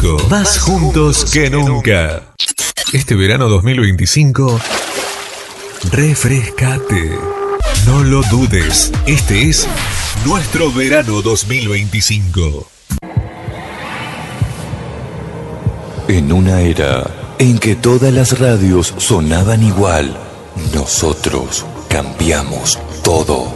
2025, más juntos que nunca. Este verano 2025, refrescate. No lo dudes, este es nuestro verano 2025. En una era en que todas las radios sonaban igual, nosotros cambiamos todo.